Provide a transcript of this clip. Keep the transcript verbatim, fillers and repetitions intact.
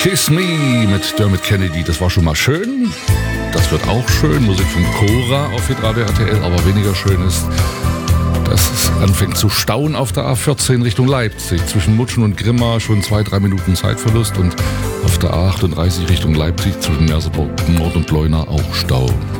Kiss Me mit Dermot Kennedy, das war schon mal schön. Das wird auch schön. Musik von Cora auf Hitradio R T L, aber weniger schön ist, dass es anfängt zu stauen auf der A vierzehn Richtung Leipzig. Zwischen Mutschen und Grimma schon zwei, drei Minuten Zeitverlust und auf der A achtunddreißig Richtung Leipzig zwischen Merseburg Nord und Leuna auch Stau.